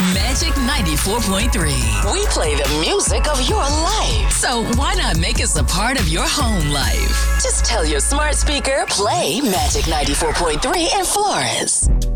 Magic 94.3. We play the music of your life. So why not make us a part of your home life? Just tell your smart speaker, play Magic 94.3 in Florence.